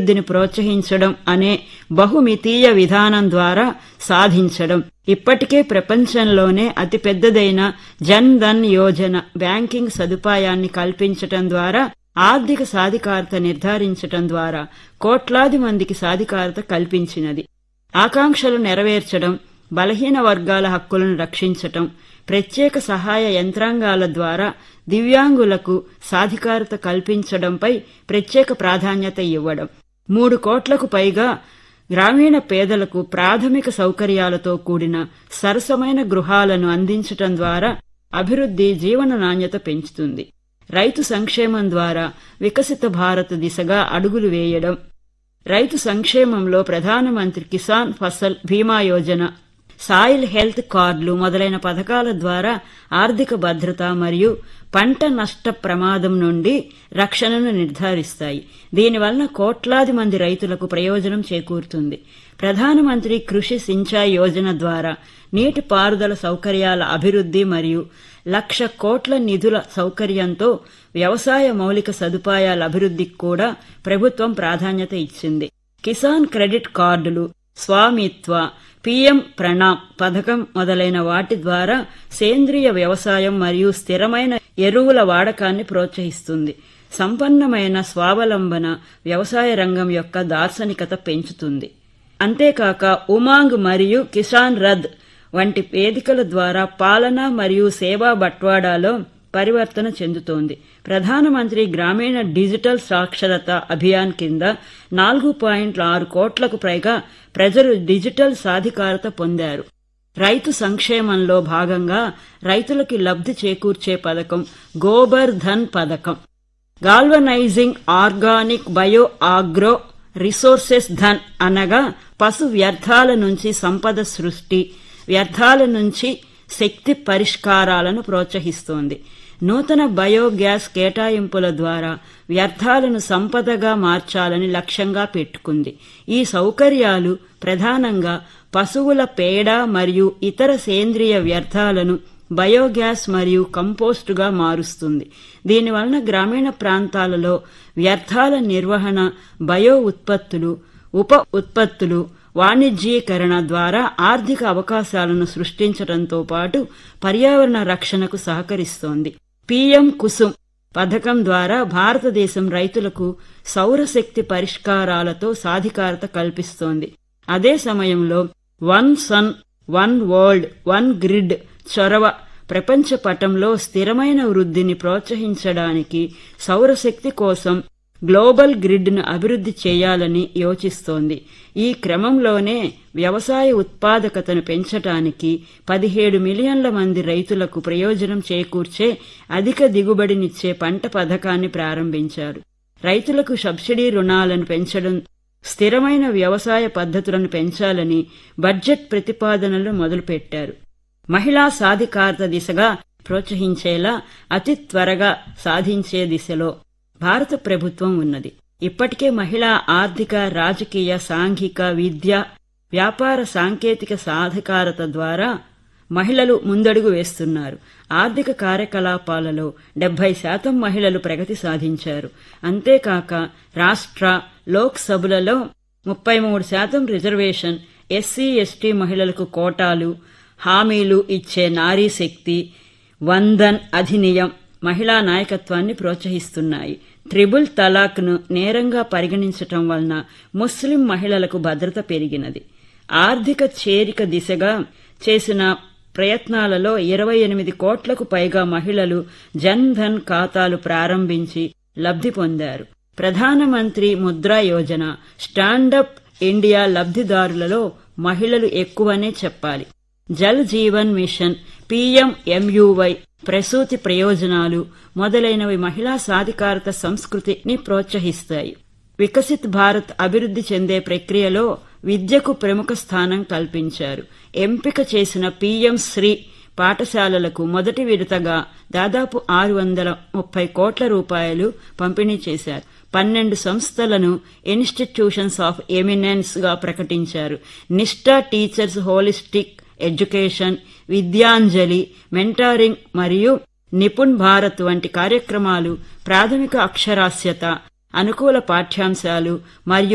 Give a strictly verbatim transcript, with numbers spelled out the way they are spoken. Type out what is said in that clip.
అభివృద్ధిని ప్రోత్సహించడం అనే బహుమితీయ విధానం ద్వారా సాధించడం. ఇప్పటికే ప్రపంచంలోనే అతిపెద్దదైన జన్ ధన్ యోజన బ్యాంకింగ్ సదుపాయాన్ని కల్పించటం ద్వారా, ఆర్థిక సాధికారత నిర్ధారించటం ద్వారా కోట్లాది మందికి సాధికారత కల్పించినది. ఆకాంక్షలు నెరవేర్చడం, బలహీన వర్గాల హక్కులను రక్షించటం, ప్రత్యేక సహాయ యంత్రాంగాల ద్వారా దివ్యాంగులకు సాధికారత కల్పించడంపై ప్రత్యేక ప్రాధాన్యత ఇవ్వడం, మూడు కోట్లకు పైగా గ్రామీణ పేదలకు ప్రాథమిక సౌకర్యాలతో కూడిన సరసమైన గృహాలను అందించటం ద్వారా అభివృద్ధి జీవన నాణ్యత పెంచుతుంది. రైతు సంక్షేమం ద్వారా వికసిత భారత్ దిశగా అడుగులు వేయడం. రైతు సంక్షేమంలో ప్రధానమంత్రి కిసాన్ ఫసల్ బీమా యోజన, సాయిల్ హెల్త్ కార్డులు మొదలైన పథకాల ద్వారా ఆర్థిక భద్రత మరియు పంట నష్ట ప్రమాదం నుండి రక్షణను నిర్ధారిస్తాయి. దీనివలన కోట్లాది మంది రైతులకు ప్రయోజనం చేకూరుతుంది. ప్రధానమంత్రి కృషి సించాయి యోజన ద్వారా నీటి పారుదల సౌకర్యాల అభివృద్ధి మరియు లక్ష కోట్ల నిధుల సౌకర్యంతో వ్యవసాయ మౌలిక సదుపాయాల అభివృద్ధికి కూడా ప్రభుత్వం ప్రాధాన్యత ఇచ్చింది. కిసాన్ క్రెడిట్ కార్డులు, స్వామిత్వ, పీఎం ప్రణామ్ పథకం మొదలైన వాటి ద్వారా సేంద్రియ వ్యవసాయం మరియు స్థిరమైన ఎరువుల వాడకాన్ని ప్రోత్సహిస్తుంది. సంపన్నమైన స్వావలంబన వ్యవసాయ రంగం యొక్క దార్శనికత పెంచుతుంది. అంతేకాక ఉమాంగ్ మరియు కిసాన్ రథ్ వంటి వేదికల ద్వారా పాలన మరియు సేవా బట్వాడాలో పరివర్తన చెందుతోంది. ప్రధానమంత్రి గ్రామీణ డిజిటల్ సాక్షరత అభియాన్ కింద నాలుగు పాయింట్ ఆరు కోట్లకు పైగా ప్రజలు డిజిటల్ సాధికారత పొందారు. రైతు సంక్షేమంలో భాగంగా రైతులకి లబ్ధి చేకూర్చే పథకం గోబర్ ధన్ పథకం. Galvanising organic bio agro resources Dhan అనగా పశు వ్యర్థాల నుంచి సంపద సృష్టి, వ్యర్థాల నుంచి శక్తి పరిష్కారాలను ప్రోత్సహిస్తోంది. నూతన బయోగ్యాస్ కేటాయింపుల ద్వారా వ్యర్థాలను సంపదగా మార్చాలని లక్ష్యంగా పెట్టుకుంది. ఈ సౌకర్యాలు ప్రధానంగా పశువుల పేడ మరియు ఇతర సేంద్రియ వ్యర్థాలను బయోగ్యాస్ మరియు కంపోస్టుగా మారుస్తుంది. దీనివలన గ్రామీణ ప్రాంతాలలో వ్యర్థాల నిర్వహణ, బయో ఉత్పత్తులు, ఉప ఉత్పత్తులు వాణిజ్యీకరణ ద్వారా ఆర్థిక అవకాశాలను సృష్టించడంతో పాటు పర్యావరణ రక్షణకు సహకరిస్తోంది. పీఎం కుసుమ్ పథకం ద్వారా భారతదేశం రైతులకు సౌరశక్తి పరిష్కారాలతో సాధికారత కల్పిస్తోంది. అదే సమయంలో one sun one world one grid చొరవ ప్రపంచ పటంలో స్థిరమైన వృద్ధిని ప్రోత్సహించడానికి సౌరశక్తి కోసం గ్లోబల్ గ్రిడ్ ను అభివృద్ధి చేయాలని యోచిస్తోంది. ఈ క్రమంలోనే వ్యవసాయ ఉత్పాదకతను పెంచటానికి పదిహేడు మిలియన్ల మంది రైతులకు ప్రయోజనం చేకూర్చే అధిక దిగుబడినిచ్చే పంట పథకాన్ని ప్రారంభించారు. రైతులకు సబ్సిడీ రుణాలను పెంచడం, స్థిరమైన వ్యవసాయ పద్ధతులను పెంచాలని బడ్జెట్ ప్రతిపాదనలు మొదలుపెట్టారు. మహిళా సాధికారత దిశగా ప్రోత్సహించేలా అతి త్వరగా సాధించే దిశలో భారత ప్రభుత్వం ఉన్నది. ఇప్పటికే మహిళా ఆర్థిక, రాజకీయ, సాంఘిక, విద్య, వ్యాపార, సాంకేతిక సాధికారత ద్వారా మహిళలు ముందడుగు వేస్తున్నారు. ఆర్థిక కార్యకలాపాలలో డెబ్బై శాతం మహిళలు ప్రగతి సాధించారు. అంతేకాక రాష్ట్ర, లోక్ సభలలో ముప్పై మూడు శాతం రిజర్వేషన్, ఎస్సీ ఎస్టీ మహిళలకు కోటాలు, హామీలు ఇచ్చే నారీ శక్తి, వందన్ అధినియం మహిళా నాయకత్వాన్ని ప్రోత్సహిస్తున్నాయి. ట్రిపుల్ తలాక్ ను నేరంగా పరిగణించటం వలన ముస్లిం మహిళలకు భద్రత పెరిగినది. ఆర్థిక చేరిక దిశగా చేసిన ప్రయత్నాలలో ఇరవై ఎనిమిది కోట్లకు పైగా మహిళలు జన్ ధన్ ఖాతాలు ప్రారంభించి లబ్ధి పొందారు. ప్రధానమంత్రి ముద్రా యోజన, స్టాండప్ ఇండియా లబ్ధిదారులలో మహిళలు ఎక్కువనే చెప్పాలి. జల్ జీవన్ మిషన్, పీఎంఎంయూవై, ప్రసూతి ప్రయోజనాలు మొదలైనవి మహిళా సాధికారత సంస్కృతిని ప్రోత్సహిస్తాయి. వికసిత్ భారత్ అభివృద్ధి చెందే ప్రక్రియలో విద్యకు ప్రముఖ స్థానం కల్పించారు. ఎంపిక చేసిన పీఎం శ్రీ పాఠశాలలకు మొదటి విడతగా దాదాపు ఆరు వందల ముప్పై కోట్ల రూపాయలు పంపిణీ చేశారు. పన్నెండు సంస్థలను ఇన్స్టిట్యూషన్స్ ఆఫ్ ఎమినెన్స్ గా ప్రకటించారు. నిష్ఠా teachers holistic education, Vidyanjali, mentoring మరియు నిపుణ్ భారత్ వంటి కార్యక్రమాలు ప్రాథమిక అక్షరాస్యత, అనుకూల పాఠ్యాంశాలు మరియు